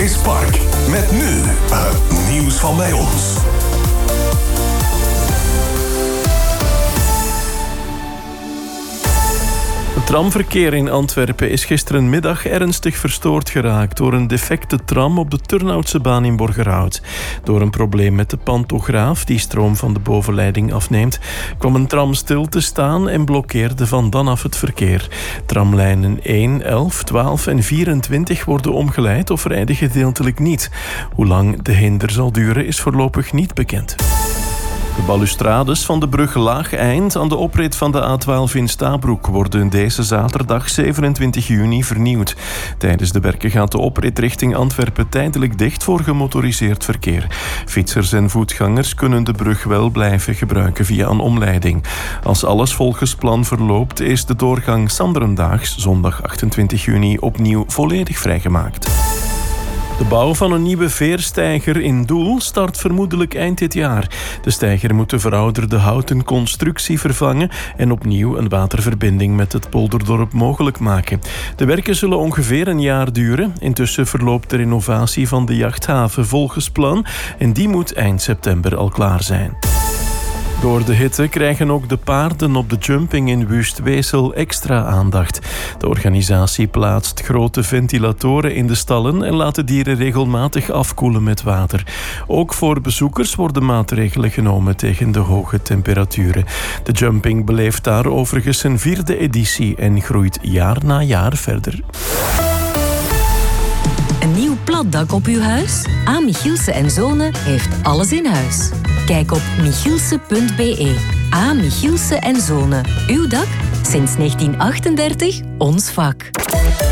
is Park. Met nu het nieuws van bij ons. Het tramverkeer in Antwerpen is gisterenmiddag ernstig verstoord geraakt door een defecte tram op de Turnhoutse baan in Borgerhout. Door een probleem met de pantograaf die stroom van de bovenleiding afneemt, kwam een tram stil te staan en blokkeerde van dan af het verkeer. Tramlijnen 1, 11, 12 en 24 worden omgeleid of rijden gedeeltelijk niet. Hoe lang de hinder zal duren is voorlopig niet bekend. De balustrades van de brug Laag-Eind aan de oprit van de A12 in Stabroek worden deze zaterdag 27 juni vernieuwd. Tijdens de werken gaat de oprit richting Antwerpen tijdelijk dicht voor gemotoriseerd verkeer. Fietsers en voetgangers kunnen de brug wel blijven gebruiken via een omleiding. Als alles volgens plan verloopt, is de doorgang Sanderendaags zondag 28 juni opnieuw volledig vrijgemaakt. De bouw van een nieuwe veersteiger in Doel start vermoedelijk eind dit jaar. De steiger moet de verouderde houten constructie vervangen en opnieuw een waterverbinding met het polderdorp mogelijk maken. De werken zullen ongeveer een jaar duren. Intussen verloopt de renovatie van de jachthaven volgens plan en die moet eind september al klaar zijn. Door de hitte krijgen ook de paarden op de jumping in Wust-Wesel extra aandacht. De organisatie plaatst grote ventilatoren in de stallen en laat de dieren regelmatig afkoelen met water. Ook voor bezoekers worden maatregelen genomen tegen de hoge temperaturen. De jumping beleeft daar overigens zijn 4e editie en groeit jaar na jaar verder. Een nieuw platdak op uw huis? A. Michielsen & Zonen heeft alles in huis. Kijk op michielsen.be. A. Michielsen & Zonen. Uw dak? Sinds 1938 ons vak.